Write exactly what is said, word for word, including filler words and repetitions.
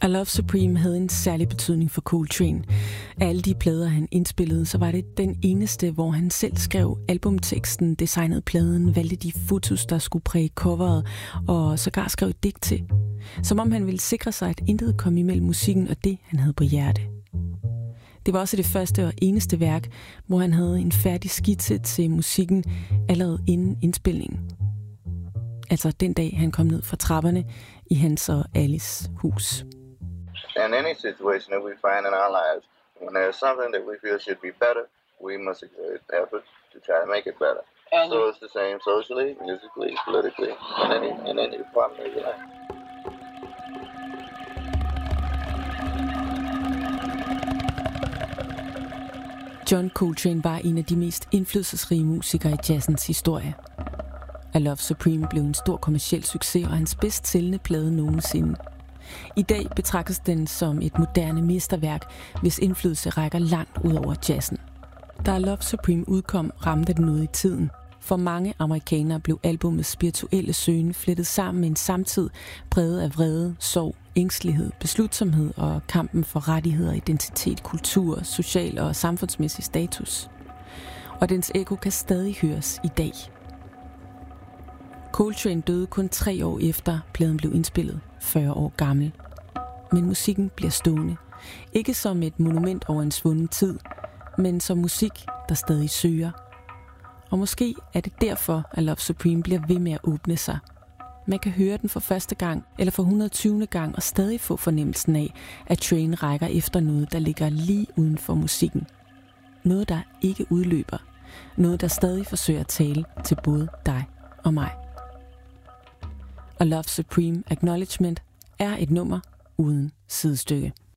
I Love Supreme havde en særlig betydning for Coltrane. Af alle de plader, han indspillede, så var det den eneste, hvor han selv skrev albumteksten, designede pladen, valgte de fotos, der skulle præge coveret, og sågar skrev et digt til. Som om han ville sikre sig, at intet kom imellem musikken og det, han havde på hjerte. Det var også det første og eneste værk, hvor han havde en færdig skitse til musikken allerede inden indspilningen. Altså den dag, han kom ned fra trapperne i hans og Alice hus. In any situation that we find in our lives, when there's something that we feel should be better, we must exert effort to try to make it better. Uh-huh. So it's the same socially, musically, politically, in any, in any department of your life. John Coltrane var en af de mest indflydelsesrige musikere i jazzens historie. I Love Supreme blev en stor kommerciel succes og hans bedst sælgende plade nogensinde. I dag betragtes den som et moderne mesterværk, hvis indflydelse rækker langt ud over jazzen. Da I Love Supreme udkom, ramte den noget i tiden. For mange amerikanere blev albumets spirituelle søgen flettet sammen med en samtid præget af vrede, sorg, ængstelighed, beslutsomhed og kampen for rettigheder, identitet, kultur, social og samfundsmæssig status. Og dens ekko kan stadig høres i dag. Coltrane døde kun tre år efter pladen blev indspillet, fyrre år gammel. Men musikken bliver stående. Ikke som et monument over en svunden tid, men som musik, der stadig søger. Og måske er det derfor, at Love Supreme bliver ved med at åbne sig. Man kan høre den for første gang, eller for et hundrede og tyvende gang, og stadig få fornemmelsen af, at Train rækker efter noget, der ligger lige uden for musikken. Noget, der ikke udløber. Noget, der stadig forsøger at tale til både dig og mig. Og Love Supreme Acknowledgement er et nummer uden sidestykke.